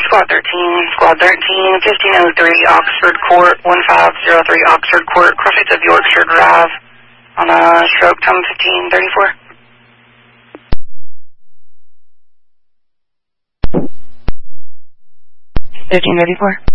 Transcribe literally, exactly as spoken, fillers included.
Squad thirteen, Squad thirteen, fifteen oh three Oxford Court, one five zero three Oxford Court, crossings of Yorkshire Drive on a stroke time fifteen thirty-four. fifteen thirty-four.